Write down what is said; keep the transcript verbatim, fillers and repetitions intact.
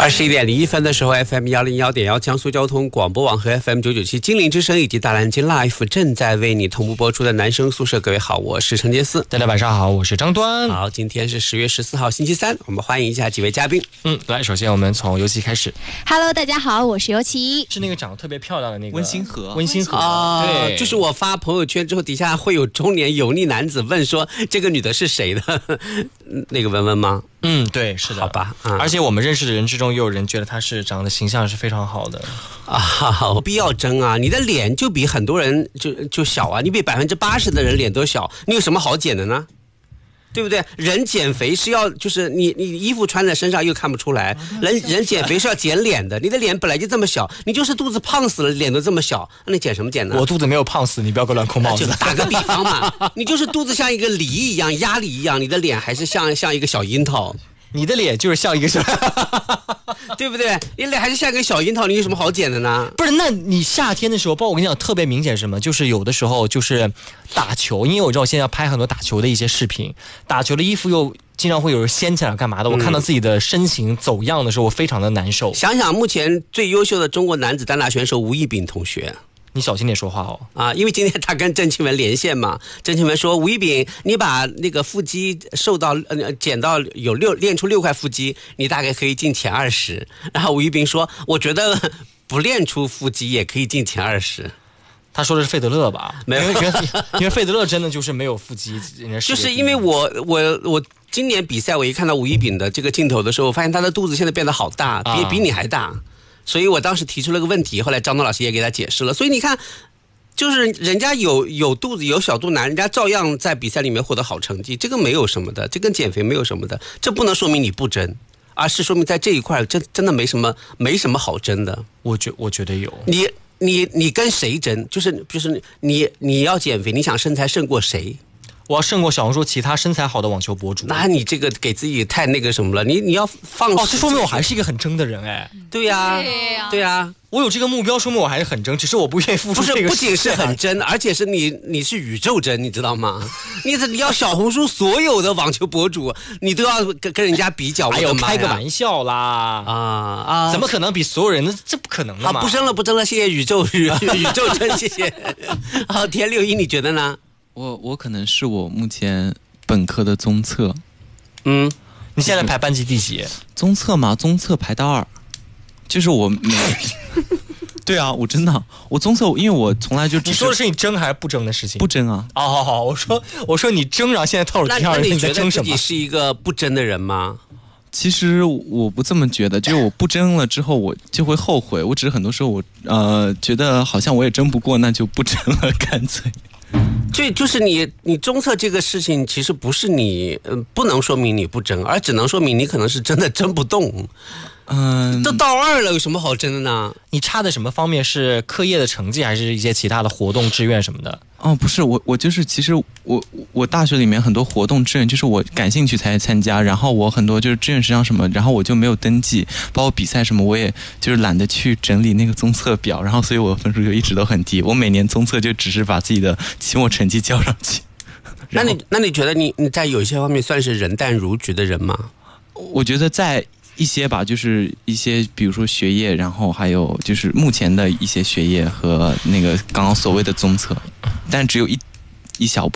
二十一点零一分的时候 ，F M 幺零幺点幺江苏交通广播网和 F M 九九七金陵之声以及大蓝鲸 Life 正在为你同步播出的男生宿舍。各位好，我是陈杰思。 大家晚上好，我是张端。 好，今天是十月十四号星期三，我们欢迎一下几位嘉宾。 嗯，来，首先我们从尤其开始。 Hello， 大家好，我是尤其。 是那个长得特别漂亮的那个温馨河， 温馨河啊， 对， 就是我发朋友圈之后，底下会有中年油腻男子问说这个女的是谁的，那个文文吗？ 嗯，对，是的， 好吧、嗯。 而且我们认识的人之中，也有人觉得她是长得形象是非常好的啊，有必要争啊！你的脸就比很多人就就小啊，你比百分之八十的人脸都小，你有什么好减的呢？对不对？人减肥是要就是你你衣服穿在身上又看不出来，人人减肥是要减脸的。你的脸本来就这么小，你就是肚子胖死了，脸都这么小，那你减什么减呢？ 我肚子没有胖死，你不要给我乱扣帽子。 就打个比方嘛，你就是肚子像一个梨一样，鸭梨一样，你的脸还是像像一个小樱桃。 你的脸就是像一个小， 对不对？你脸还是像一个小樱桃，你有什么好减的呢？ 不是，那你夏天的时候，包括我跟你讲，特别明显是什么？就是有的时候就是打球，因为我知道我现在要拍很多打球的一些视频，打球的衣服又经常会有人掀起来干嘛的。我看到自己的身形走样的时候，我非常的难受。 想想目前最优秀的中国男子单打选手吴亦丙同学。 你小心点说话哦！ 啊，因为今天他跟郑钦文连线嘛，郑钦文说吴亦丙，你把那个腹肌瘦到呃减到有六练出六块腹肌，你大概可以进前二十。然后吴亦丙说，我觉得不练出腹肌也可以进前二十。 他说的是费德勒吧？ 没有， 因为因为费德勒真的就是没有腹肌， 就是因为我我我今年比赛我一看到吴亦丙的这个镜头的时候，我发现他的肚子现在变得好大，比、啊、比你还大。所以我当时提出了个问题，后来张东老师也给他解释了。所以你看，就是人家有有肚子有小肚腩，人家照样在比赛里面获得好成绩，这个没有什么的，这跟减肥没有什么的，这不能说明你不争，而是说明在这一块真真的没什么没什么好争的。 我觉我觉得有你你你跟谁争？就是就是你你要减肥，你想身材胜过谁？ 我要胜过小红书其他身材好的网球博主。 那你这个给自己太那个什么了，你你要放哦，这说明我还是一个很争的人哎。 对呀、啊，对呀、啊， 我有这个目标，说明我还是很争，只是我不愿意付出这个。 不是，不仅是很争，而且是你你是宇宙争，你知道吗？你你要小红书所有的网球博主，你都要跟跟人家比较。 哎呦，开个玩笑啦！ 啊啊， 怎么可能比所有人呢？这不可能的嘛！ 啊，不争了，不争了，谢谢宇宙宇宇宙争，谢谢。好，田六一，你觉得呢？ 我我可能是我目前本科的综测， 嗯， 你现在排班级第几？ 综测嘛，综测排到二，就是我没，对啊，我真的，我综测，因为我从来就只是你说的是你争还是不争的事情？ 不争啊！ 哦，好好，我说我说你争，然后现在套路第二， 那你在争什么？ 你觉得自己是一个不争的人吗？ 其实我不这么觉得，就是我不争了之后，我就会后悔。我只是很多时候我呃觉得好像我也争不过，那就不争了，干脆。 就就是你你综测这个事情，其实不是你呃不能说明你不争，而只能说明你可能是真的争不动。 嗯， 都到二了，有什么好争的呢？ 你差在什么方面？是课业的成绩，还是一些其他的活动、志愿什么的？ 哦，不是，我我就是其实我我大学里面很多活动志愿就是我感兴趣才参加，然后我很多就是志愿实际上什么，然后我就没有登记，包括比赛什么，我也就是懒得去整理那个综测表，然后所以我分数就一直都很低。我每年综测就只是把自己的期末成绩交上去。 那你那你觉得你你在有一些方面算是人淡如菊的人吗？ 我觉得在一些吧，就是一些比如说学业，然后还有就是目前的一些学业和那个刚刚所谓的综测，但只有一一小部分